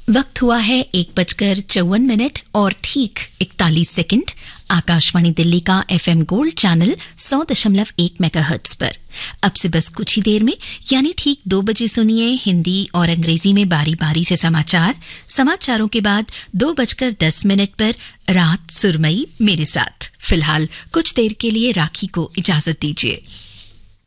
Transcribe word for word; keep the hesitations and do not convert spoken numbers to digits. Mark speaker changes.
Speaker 1: वक्त हुआ है एक बजकर चौवन मिनट और ठीक इकतालीस सेकंड। आकाशवाणी दिल्ली का एफएम गोल्ड चैनल सौ दशमलव एक मेगाहर्ट्ज पर अब से बस कुछ ही देर में यानी ठीक दो बजे सुनिए हिंदी और अंग्रेजी में बारी बारी से समाचार। समाचारों के बाद दो बजकर दस मिनट पर रात सुरमई मेरे साथ। फिलहाल कुछ देर के लिए राखी को इजाजत दीजिए।